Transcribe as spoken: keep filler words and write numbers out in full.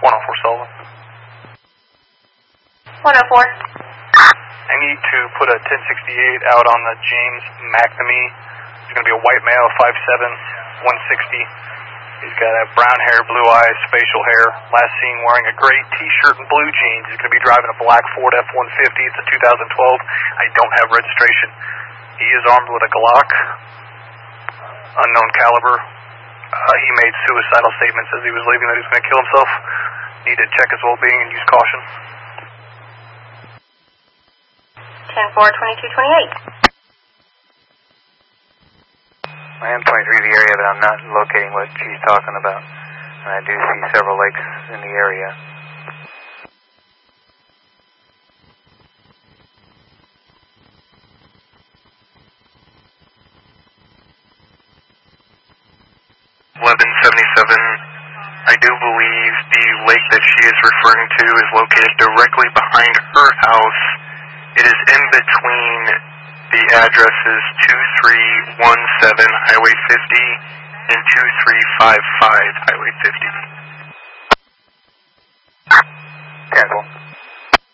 one oh four Sullivan. one oh four. I need to put a ten sixty-eight out on the James McNamee. He's going to be a white male, five seven, one sixty. He's got a brown hair, blue eyes, facial hair. Last seen wearing a gray t-shirt and blue jeans. He's going to be driving a black Ford F one fifty. It's a two thousand twelve. I don't have registration. He is armed with a Glock, unknown caliber. Uh, he made suicidal statements as he was leaving that he was going to kill himself. Need to check his well-being and use caution. ten four, twenty-two twenty-eight. I am twenty-three of the area, but I'm not locating what she's talking about. And I do see several lakes in the area. eleven seventy-seven, I do believe the lake that she is referring to is located directly behind her house. It is in between the addresses two three one seven Highway fifty and two three five five Highway fifty. Careful.